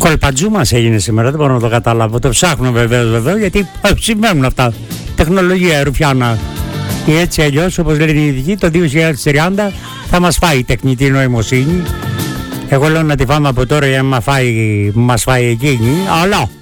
Κολπατζού μας έγινε σήμερα, δεν μπορώ να το καταλάβω. Το ψάχνω βεβαίως, γιατί συμβαίνουν αυτά. Τεχνολογία, ρουφιάνα. Και έτσι αλλιώς, όπως λένε οι ειδικοί, το 2030 θα μας φάει η τεχνητή νοημοσύνη. Εγώ λέω να τη φάμε από τώρα για να μας φάει εκείνη, αλλά